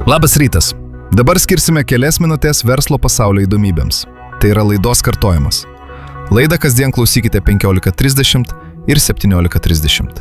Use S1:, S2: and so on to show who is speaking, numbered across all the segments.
S1: Labas rytas. Dabar skirsime kelias minutės verslo pasaulio įdomybėms. Tai yra laidos kartojimas. Laidą kasdien klausykite 15:30 ir 17:30.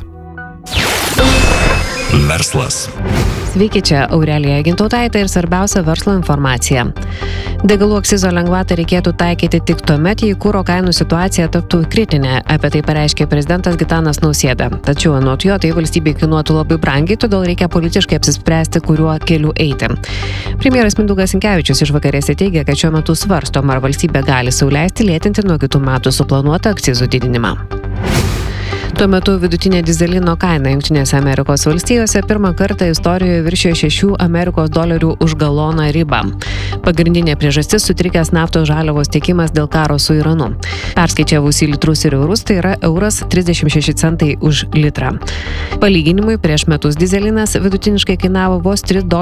S2: Verslas.
S3: Sveiki, čia Aurelija Gintautaitė ir svarbiausia verslo informacija. Degalų akcizo lengvatą reikėtų taikyti tik tuomet, jei kuro kainų situacija taptų kritinė. Apie tai pareiškė prezidentas Gitanas Nausėda. Tačiau anot jo tai valstybei kainuotų labai brangiai, todėl reikia politiškai apsispręsti, kuriuo keliu eiti. Premjeras Mindaugas Sinkevičius išvakarėse teigia, kad šiuo metu svarstoma, ar valstybė gali sau leisti lėtinti nuo kitų metų suplanuotą akcizų didinimą. Tuo metu vidutinė dyzelino kaina Jungtinėse Amerikos valstijose pirmą kartą istorijoje viršijo $6 už galoną ribą. Pagrindinė priežastis - sutrikęs naftos žaliavos tiekimas dėl karo su Iranu. Perskaičiavus į litrus ir eurus, tai yra €1,36 už litrą. Palyginimui, prieš metus dyzelinas vidutiniškai kainavo vos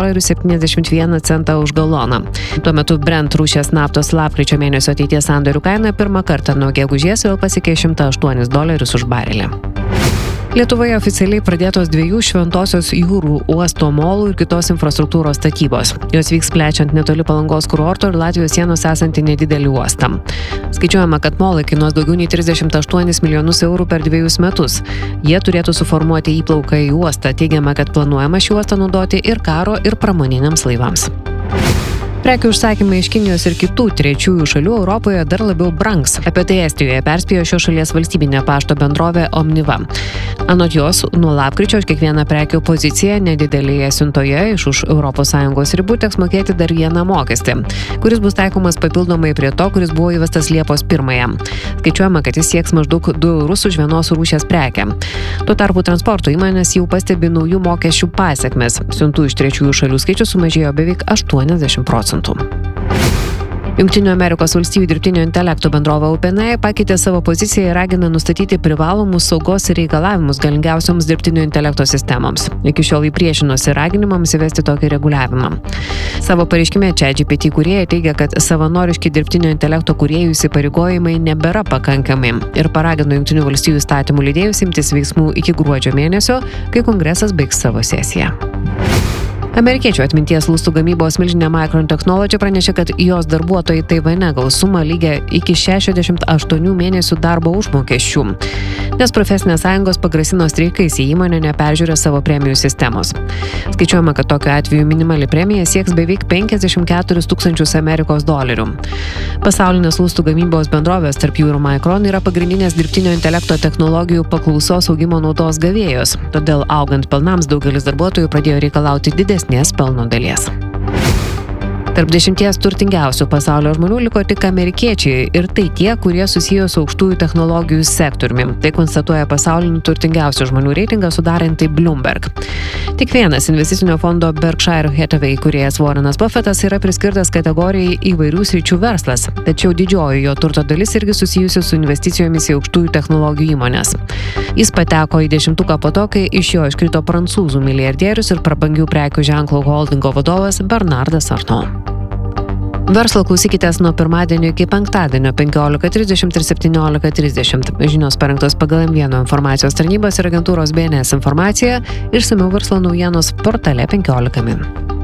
S3: $3,71 už galoną. Tuo metu Brent rūšies naftos lapkričio mėnesio ateities sandorių kaina pirmą kartą nuo gegužės vėl pasiekė $108 už barelį. Lietuvoje oficialiai pradėtos 2 Šventosios jūrų uosto molų ir kitos infrastruktūros statybos. Jos vyks plečiant netoli Palangos kurorto ir Latvijos sienos esantį nedidelį uostą. Skaičiuojama, kad molai kainuos daugiau nei €38 milijonus per 2 metus. Jie turėtų suformuoti įplauką į uostą. Teigiama, kad planuojama šį uostą naudoti ir karo, ir pramoniniams laivams. Prekių užsakymai iš Kinijos ir kitų trečiųjų šalių Europoje dar labiau brangs. Apie tai Estijoje perspėjo šios šalies valstybinė pašto bendrovė Omniva. Anot jos, nuo lapkričio už kiekvieną prekių poziciją nedidelėje siuntoje iš už ES ribų teks mokėti dar vieną mokestį, kuris bus taikomas papildomai prie to, kuris buvo įvestas Liepos 1. Skaičiuojama, kad jis sieks maždaug €2 už vienos rūšies prekę. Tuo tarpu transporto įmonės jau pastebi naujų mokesčių pasekmes. Siuntų iš trečiųjų šalių skaičius sumažėjo beveik 80%. Jungtinių Amerikos valstijų dirbtinio intelekto bendrovė OpenAI pakeitė savo poziciją ir ragina nustatyti privalomus saugos reikalavimus galingiausioms dirbtinio intelekto sistemoms. Iki šiol jį priešinosi raginimams įvesti tokį reguliavimą. Savo pareiškime ChatGPT kūrėjai teigia, kad savanoriški dirbtinio intelekto kūrėjų įsipareigojimai nebėra pakankami ir paragino Jungtinių valstijų įstatymų leidėjus imtis veiksmų iki gruodžio mėnesio, kai kongresas baigs savo sesiją. Amerikiečių atminties lustų gamybos milžinė Micron Technology pranešė, kad jos darbuotojai Taivane gaus sumą lygią iki 68 mėnesių darbo užmokesčių, nes profesinės sąjungos pagrasino streikais, jei įmonė neperžiūrė savo premijų sistemos. Skaičiuojama, kad tokiu atveju minimali premija sieks beveik $54,000. Pasaulinės lustų gamybos bendrovės, tarp jų ir Micron, yra pagrindinės dirbtinio intelekto technologijų paklausos augimo naudos gavėjos, todėl augant pelnams daugelis darbuotojų pradėjo reikalauti didesnės pelno dalies. Tarp 10 turtingiausių pasaulio žmonių liko tik amerikiečiai ir tai tie, kurie susiję su aukštųjų technologijų sektoriumi. Tai konstatuoja pasaulinį turtingiausių žmonių reitingą sudaranti Bloomberg. Tik vienas investicinio fondo Berkshire Hathaway įkūrėjas Warrenas Buffettas yra priskirtas kategorijai įvairių sričių verslas, tačiau didžioji jo turto dalis irgi susijusi su investicijomis į aukštųjų technologijų įmonės. Jis pateko į 10 po to, kai iš jo iškrito prancūzų milijardierius ir prabangių prekių ženklo holdingo vadovas Bernardas Arnault. Verslo klausykitės nuo pirmadienio iki penktadienio 15:30 ir 17:30. Žinios parengtos pagal M1 informacijos tarnybos ir agentūros BNS informaciją, išsamiau verslo naujienos portale 15 min.